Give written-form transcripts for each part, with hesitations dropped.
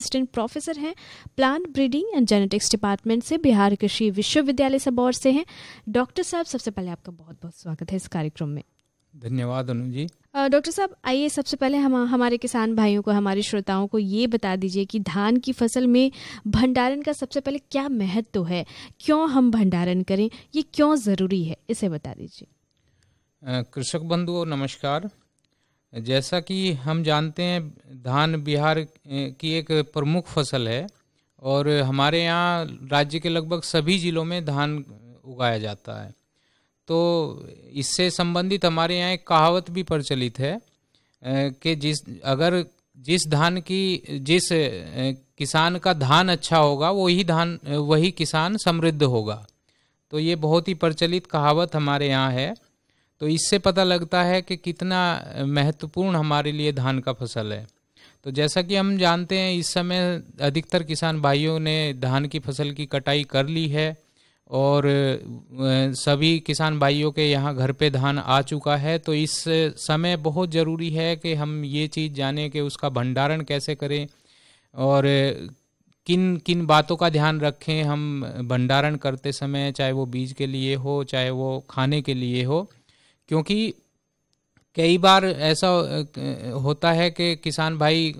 Assistant professor हैं plant breeding and genetics department से, बिहार कृषि विश्वविद्यालय सबौर से हैं। डॉक्टर साहब, सबसे पहले आपका बहुत बहुत स्वागत है इस कार्यक्रम में। धन्यवाद अनु जी। डॉक्टर साहब, आइए सबसे पहले हम हमारे किसान भाइयों को, हमारे श्रोताओं को ये बता दीजिए कि धान की फसल में भंडारण का सबसे पहले क्या महत्व है, क्यों हम भंडारण करें, ये क्यों ज़रूरी है, इसे बता दीजिए। कृषक बंधुओं नमस्कार। जैसा कि हम जानते हैं, धान बिहार की एक प्रमुख फसल है और हमारे यहाँ राज्य के लगभग सभी जिलों में धान उगाया जाता है। तो इससे संबंधित हमारे यहाँ एक कहावत भी प्रचलित है कि जिस किसान का धान अच्छा होगा वही किसान समृद्ध होगा। तो ये बहुत ही प्रचलित कहावत हमारे यहाँ है। तो इससे पता लगता है कि कितना महत्वपूर्ण हमारे लिए धान का फसल है। तो जैसा कि हम जानते हैं, इस समय अधिकतर किसान भाइयों ने धान की फसल की कटाई कर ली है और सभी किसान भाइयों के यहाँ घर पे धान आ चुका है। तो इस समय बहुत ज़रूरी है कि हम ये चीज़ जानें कि उसका भंडारण कैसे करें और किन किन बातों का ध्यान रखें हम भंडारण करते समय, चाहे वो बीज के लिए हो, चाहे वो खाने के लिए हो। क्योंकि कई बार ऐसा होता है कि किसान भाई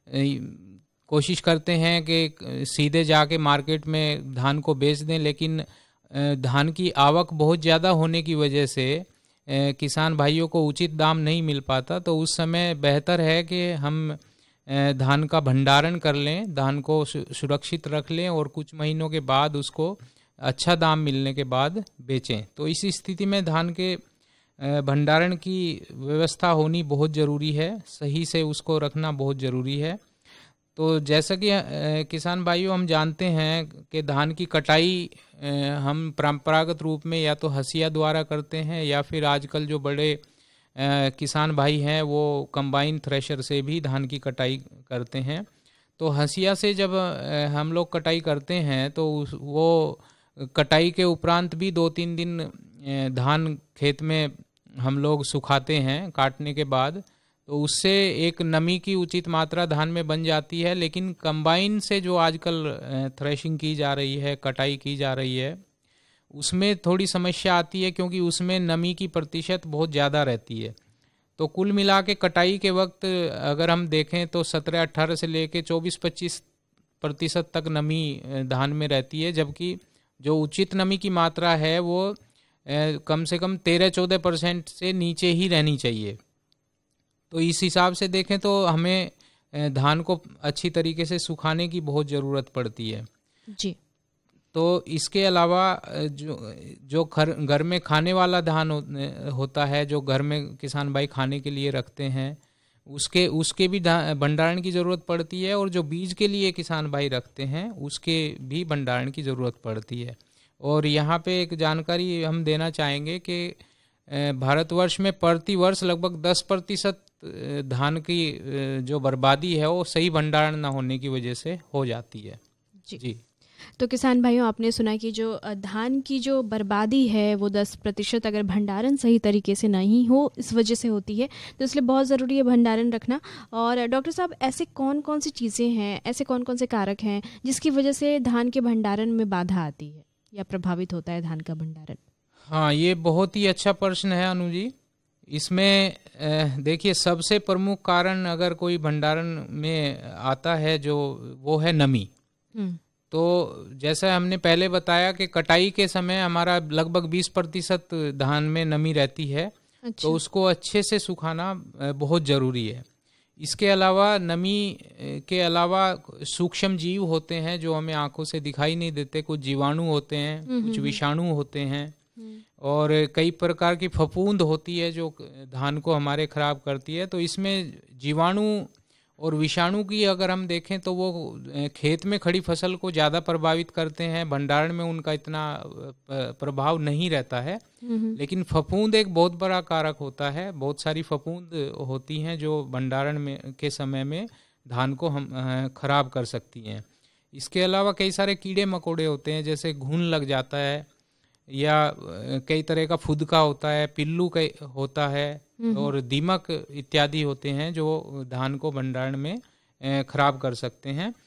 कोशिश करते हैं कि सीधे जाके मार्केट में धान को बेच दें, लेकिन धान की आवक बहुत ज़्यादा होने की वजह से किसान भाइयों को उचित दाम नहीं मिल पाता। तो उस समय बेहतर है कि हम धान का भंडारण कर लें, धान को सुरक्षित रख लें और कुछ महीनों के बाद उसको अच्छा दाम मिलने के बाद बेचें। तो इस स्थिति में धान के भंडारण की व्यवस्था होनी बहुत ज़रूरी है, सही से उसको रखना बहुत ज़रूरी है। तो जैसा कि किसान भाइयों हम जानते हैं कि धान की कटाई हम परंपरागत रूप में या तो हंसिया द्वारा करते हैं या फिर आजकल जो बड़े किसान भाई हैं वो कंबाइन थ्रेशर से भी धान की कटाई करते हैं। तो हंसिया से जब हम लोग कटाई करते हैं तो वो कटाई के उपरांत भी 2-3 दिन धान खेत में हम लोग सुखाते हैं काटने के बाद। तो उससे एक नमी की उचित मात्रा धान में बन जाती है। लेकिन कंबाइन से जो आजकल थ्रेशिंग की जा रही है, कटाई की जा रही है, उसमें थोड़ी समस्या आती है क्योंकि उसमें नमी की प्रतिशत बहुत ज़्यादा रहती है। तो कुल मिला के कटाई के वक्त अगर हम देखें तो 17-18 से लेके 24-25% तक नमी धान में रहती है, जबकि जो उचित नमी की मात्रा है वो कम से कम 13-14% से नीचे ही रहनी चाहिए। तो इस हिसाब से देखें तो हमें धान को अच्छी तरीके से सुखाने की बहुत ज़रूरत पड़ती है जी। तो इसके अलावा जो घर में खाने वाला धान होता है, जो घर में किसान भाई खाने के लिए रखते हैं, उसके भी भंडारण की ज़रूरत पड़ती है और जो बीज के लिए किसान भाई रखते हैं उसके भी भंडारण की ज़रूरत पड़ती है। और यहाँ पे एक जानकारी हम देना चाहेंगे कि भारतवर्ष में प्रति वर्ष लगभग 10% धान की जो बर्बादी है वो सही भंडारण ना होने की वजह से हो जाती है जी। तो किसान भाइयों, आपने सुना कि जो धान की जो बर्बादी है वो 10% अगर भंडारण सही तरीके से नहीं हो इस वजह से होती है। तो इसलिए बहुत ज़रूरी है भंडारण रखना। और डॉक्टर साहब, ऐसे कौन कौन सी चीज़ें हैं, ऐसे कौन कौन से कारक हैं जिसकी वजह से धान के भंडारण में बाधा आती है या प्रभावित होता है धान का भंडारण? हाँ, ये बहुत ही अच्छा प्रश्न है अनु जी। इसमें देखिए, सबसे प्रमुख कारण अगर कोई भंडारण में आता है जो वो है नमी। तो जैसा हमने पहले बताया कि कटाई के समय हमारा लगभग 20% धान में नमी रहती है। अच्छा। तो उसको अच्छे से सुखाना बहुत ज़रूरी है। इसके अलावा नमी के अलावा सूक्ष्म जीव होते हैं जो हमें आंखों से दिखाई नहीं देते। कुछ जीवाणु होते हैं, कुछ विषाणु होते हैं और कई प्रकार की फफूंद होती है जो धान को हमारे खराब करती है। तो इसमें जीवाणु और विषाणु की अगर हम देखें तो वो खेत में खड़ी फसल को ज़्यादा प्रभावित करते हैं, भंडारण में उनका इतना प्रभाव नहीं रहता है। लेकिन फफूंद एक बहुत बड़ा कारक होता है। बहुत सारी फफूंद होती हैं जो भंडारण में के समय में धान को हम खराब कर सकती हैं। इसके अलावा कई सारे कीड़े मकोड़े होते हैं, जैसे घुन लग जाता है या कई तरह का फुदका होता है, पिल्लू होता है और दीमक इत्यादि होते हैं जो धान को भंडारण में खराब कर सकते हैं।